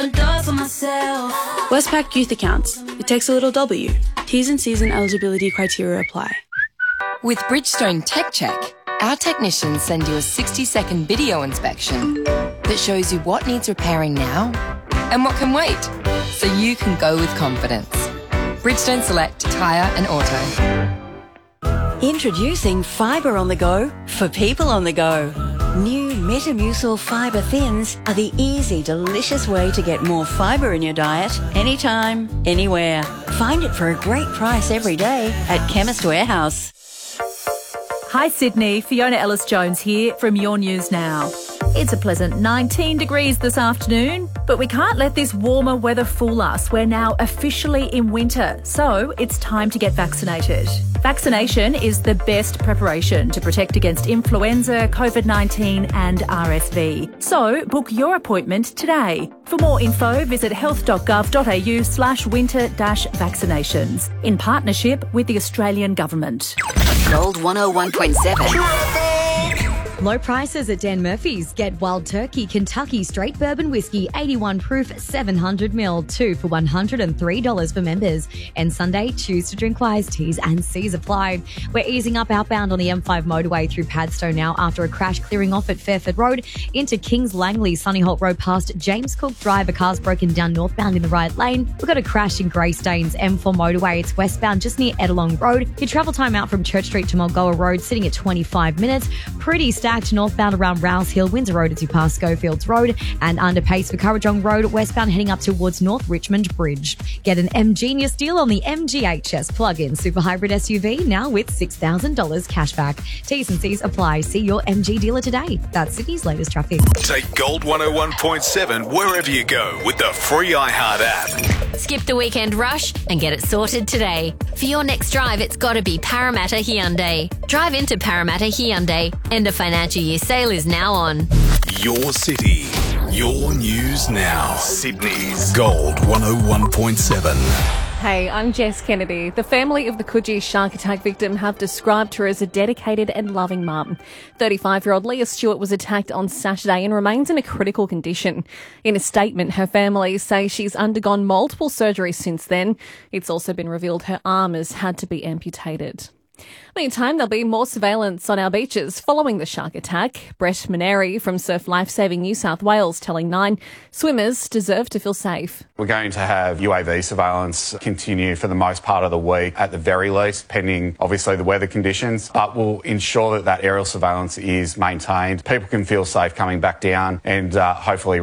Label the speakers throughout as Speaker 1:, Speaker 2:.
Speaker 1: Westpac Youth Accounts. It takes a little W. T's and C's and eligibility criteria apply.
Speaker 2: With Bridgestone Tech Check, our technicians send you a 60-second video inspection that shows you what needs repairing now and what can wait, so you can go with confidence. Bridgestone Select Tyre and Auto.
Speaker 3: Introducing Fibre on the Go for people on the go. New Metamucil Fibre Thins are the easy, delicious way to get more fibre in your diet anytime, anywhere. Find it for a great price every day at Chemist Warehouse.
Speaker 4: Hi Sydney, Fiona Ellis-Jones here from Your News Now. It's a pleasant 19 degrees this afternoon, but we can't let this warmer weather fool us. We're now officially in winter, so it's time to get vaccinated. Vaccination is the best preparation to protect against influenza, COVID-19 and RSV. So book your appointment today. For more info, visit health.gov.au/winter-vaccinations in partnership with the Australian Government.
Speaker 5: Gold 101.7.
Speaker 6: Low prices at Dan Murphy's. Get Wild Turkey Kentucky Straight Bourbon Whiskey 81 proof 700ml, 2 for $103 for members. And Sunday, choose to drink wise. T's and C's apply. We're easing up outbound on the M5 motorway through Padstow now after a crash clearing off at Fairford Road into Kings Langley, Sunnyholt Road past James Cook Drive. A car's broken down northbound in the right lane. We've got a crash in Greystanes M4 motorway. It's westbound just near Edelong Road. Your travel time out from Church Street to Mulgoa Road sitting at 25 minutes. Pretty stacked northbound around Rouse Hill, Windsor Road as you pass Schofields Road, and underpace for Currajong Road, westbound heading up towards North Richmond Bridge. Get an M-Genius deal on the MGHS plug-in super hybrid SUV now with $6,000 cashback. T's and C's apply. See your MG dealer today. That's Sydney's latest traffic.
Speaker 7: Take Gold 101.7 wherever you go with the free iHeart app.
Speaker 8: Skip the weekend rush and get it sorted today. For your next drive, it's got to be Parramatta Hyundai. Drive into Parramatta Hyundai. End of financial year sale is now on.
Speaker 7: Your city, your news now. Sydney's Gold 101.7.
Speaker 9: Hey, I'm Jess Kennedy. The family of the Coogee shark attack victim have described her as a dedicated and loving mum. 35-year-old Leah Stewart was attacked on Saturday and remains in a critical condition. In a statement, her family say she's undergone multiple surgeries since then. It's also been revealed her arm has had to be amputated. Meantime, there'll be more surveillance on our beaches following the shark attack. Brett Maneri from Surf Lifesaving New South Wales telling Nine swimmers deserve to feel safe.
Speaker 10: We're going to have UAV surveillance continue for the most part of the week, at the very least, pending obviously the weather conditions, but we'll ensure that that aerial surveillance is maintained. People can feel safe coming back down and hopefully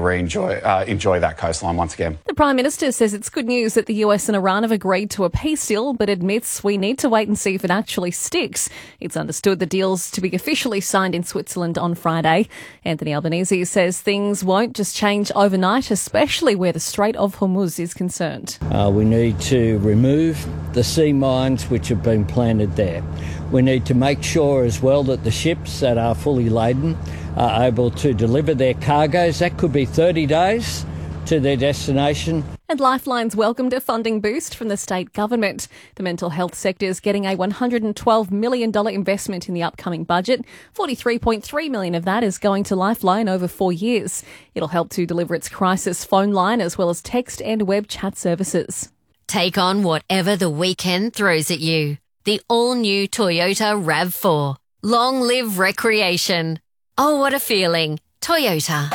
Speaker 10: enjoy that coastline once again.
Speaker 9: The Prime Minister says it's good news that the US and Iran have agreed to a peace deal, but admits we need to wait and see if it actually sticks. It's understood the deal's to be officially signed in Switzerland on Friday. Anthony Albanese says things won't just change overnight, especially where the Strait of Hormuz is concerned.
Speaker 11: We need to remove the sea mines which have been planted there. We need to make sure as well that the ships that are fully laden are able to deliver their cargoes. That could be 30 days to their destination.
Speaker 9: And Lifeline's welcomed a funding boost from the state government. The mental health sector is getting a $112 million investment in the upcoming budget. $43.3 million of that is going to Lifeline over 4 years. It'll help to deliver its crisis phone line as well as text and web chat services.
Speaker 8: Take on whatever the weekend throws at you. The all-new Toyota RAV4. Long live recreation. Oh, what a feeling. Toyota.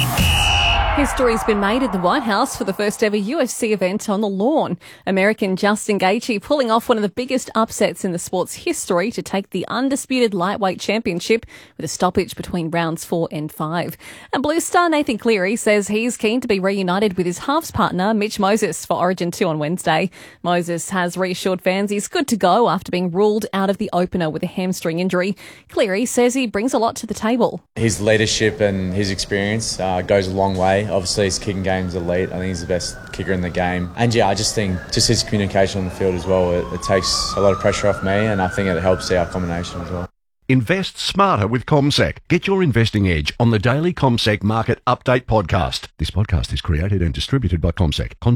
Speaker 9: History's been made at the White House for the first ever UFC event on the lawn. American Justin Gaethje pulling off one of the biggest upsets in the sport's history to take the undisputed lightweight championship with a stoppage between rounds 4 and 5. And Blue star Nathan Cleary says he's keen to be reunited with his halves partner Mitch Moses for Origin 2 on Wednesday. Moses has reassured fans he's good to go after being ruled out of the opener with a hamstring injury. Cleary says he brings a lot to the table.
Speaker 12: His leadership and his experience goes a long way. Obviously, his kicking game's elite. I think he's the best kicker in the game. And yeah, I just think just his communication on the field as well, it takes a lot of pressure off me, and I think it helps our combination as well.
Speaker 13: Invest smarter with CommSec. Get your investing edge on the daily CommSec Market Update podcast. This podcast is created and distributed by CommSec.